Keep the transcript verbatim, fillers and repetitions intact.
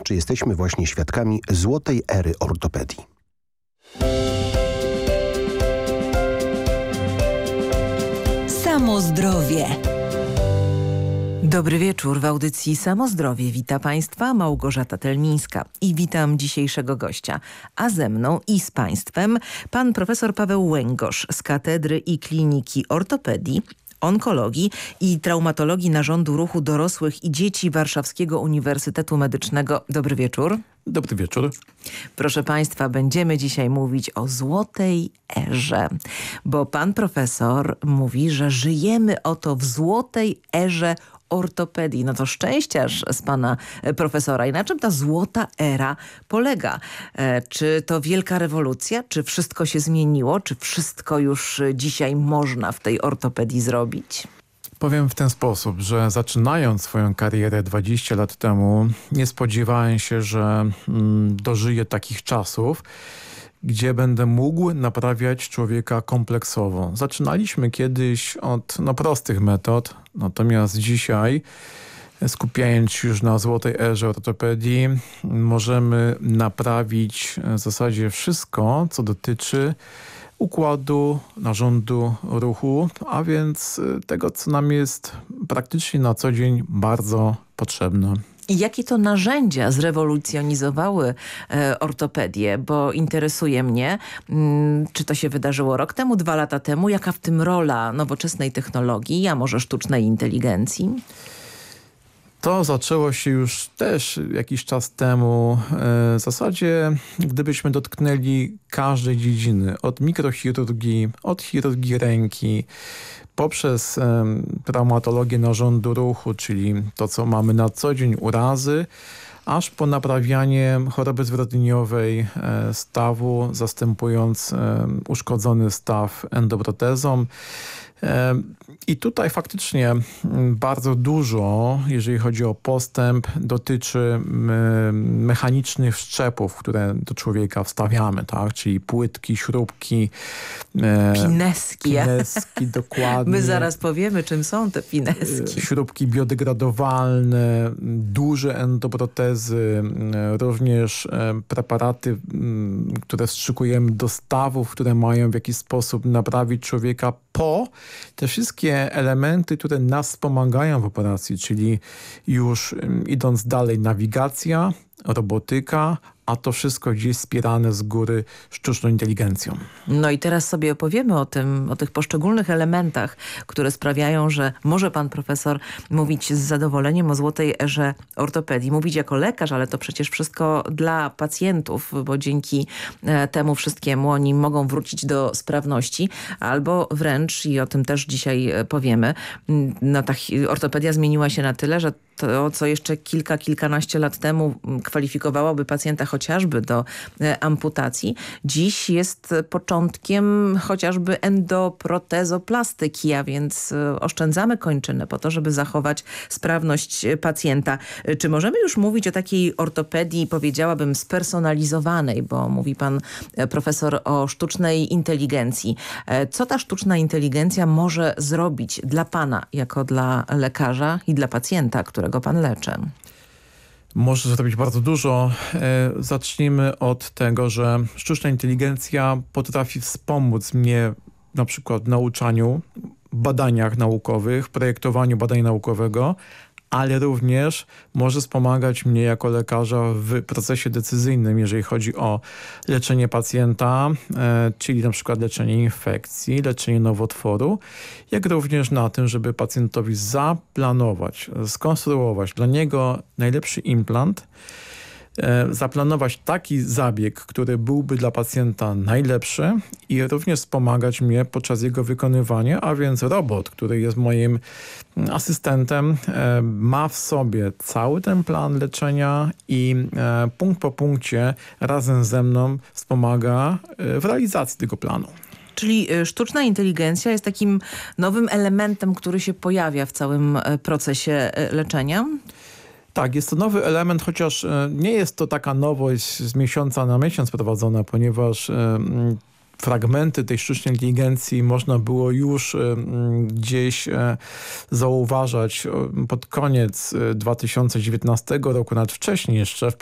czy jesteśmy właśnie świadkami złotej ery ortopedii. Samo zdrowie. Dobry wieczór. W audycji Samo Zdrowie wita Państwa Małgorzata Telmińska i witam dzisiejszego gościa. A ze mną i z Państwem pan profesor Paweł Łęgosz z Katedry i Kliniki Ortopedii, Onkologii i Traumatologii Narządu Ruchu Dorosłych i Dzieci Warszawskiego Uniwersytetu Medycznego. Dobry wieczór. Dobry wieczór. Proszę Państwa, będziemy dzisiaj mówić o złotej erze, bo pan profesor mówi, że żyjemy oto w złotej erze ortopedii. No to szczęściarz z pana profesora. I na czym ta złota era polega? E, czy to wielka rewolucja? Czy wszystko się zmieniło? Czy wszystko już dzisiaj można w tej ortopedii zrobić? Powiem w ten sposób, że zaczynając swoją karierę dwadzieścia lat temu, nie spodziewałem się, że mm, dożyję takich czasów, gdzie będę mógł naprawiać człowieka kompleksowo. Zaczynaliśmy kiedyś od no, prostych metod, natomiast dzisiaj, skupiając się już na złotej erze ortopedii, możemy naprawić w zasadzie wszystko, co dotyczy układu, narządu ruchu, a więc tego, co nam jest praktycznie na co dzień bardzo potrzebne. I jakie to narzędzia zrewolucjonizowały e, ortopedię? Bo interesuje mnie, m, czy to się wydarzyło rok temu, dwa lata temu, jaka w tym rola nowoczesnej technologii, a może sztucznej inteligencji? To zaczęło się już też jakiś czas temu. W zasadzie gdybyśmy dotknęli każdej dziedziny, od mikrochirurgii, od chirurgii ręki, poprzez traumatologię narządu ruchu, czyli to, co mamy na co dzień, urazy, aż po naprawianie choroby zwrotniowej stawu, zastępując uszkodzony staw endoprotezą. I tutaj faktycznie bardzo dużo, jeżeli chodzi o postęp, dotyczy mechanicznych wszczepów, które do człowieka wstawiamy, tak? Czyli płytki, śrubki. Pineski. Pineski, dokładnie. My zaraz powiemy, czym są te pineski. Śrubki biodegradowalne, duże endoprotezy, również preparaty, które wstrzykujemy do stawów, które mają w jakiś sposób naprawić człowieka po te wszystkie elementy, które nas wspomagają w operacji, czyli już idąc dalej nawigacja, robotyka, a to wszystko gdzieś wspierane z góry sztuczną inteligencją. No i teraz sobie opowiemy o tym, o tych poszczególnych elementach, które sprawiają, że może pan profesor mówić z zadowoleniem o złotej erze ortopedii. Mówić jako lekarz, ale to przecież wszystko dla pacjentów, bo dzięki temu wszystkiemu oni mogą wrócić do sprawności, albo wręcz, i o tym też dzisiaj powiemy, no ta ortopedia zmieniła się na tyle, że to, co jeszcze kilka, kilkanaście lat temu kwalifikowałoby pacjenta chociażby do amputacji, dziś jest początkiem chociażby endoprotezoplastyki, a więc oszczędzamy kończynę po to, żeby zachować sprawność pacjenta. Czy możemy już mówić o takiej ortopedii, powiedziałabym, spersonalizowanej, bo mówi pan profesor o sztucznej inteligencji. Co ta sztuczna inteligencja może zrobić dla pana, jako dla lekarza i dla pacjenta, którego pan leczy? Może zrobić bardzo dużo. Zacznijmy od tego, że sztuczna inteligencja potrafi wspomóc mnie na przykład w nauczaniu, badaniach naukowych, projektowaniu badań naukowego, ale również może wspomagać mnie jako lekarza w procesie decyzyjnym, jeżeli chodzi o leczenie pacjenta, e, czyli na przykład leczenie infekcji, leczenie nowotworu, jak również na tym, żeby pacjentowi zaplanować, skonstruować dla niego najlepszy implant, e, zaplanować taki zabieg, który byłby dla pacjenta najlepszy i również wspomagać mnie podczas jego wykonywania, a więc robot, który jest moim asystentem, e, ma w sobie cały ten plan leczenia i e, punkt po punkcie razem ze mną wspomaga e, w realizacji tego planu. Czyli sztuczna inteligencja jest takim nowym elementem, który się pojawia w całym procesie leczenia? Tak, jest to nowy element, chociaż nie jest to taka nowość z miesiąca na miesiąc prowadzona, ponieważ fragmenty tej sztucznej inteligencji można było już gdzieś zauważać pod koniec dwa tysiące dziewiętnastego roku, nawet wcześniej jeszcze, w